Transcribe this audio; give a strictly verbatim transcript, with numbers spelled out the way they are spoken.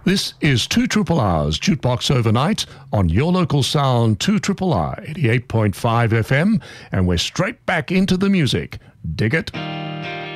This is two Triple R's Jukebox Overnight on your local sound, two Triple R, eighty-eight point five F M, and we're straight back into the music. Dig it?